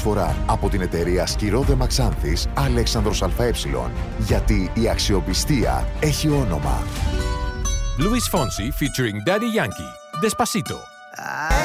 προσφορά από την εταιρεία Σκυρόδε Μαξάνθης Αλέξανδρος ΑΕ. Γιατί η αξιοπιστία έχει όνομα. Luis Fonsi featuring Daddy Yankee. Despacito.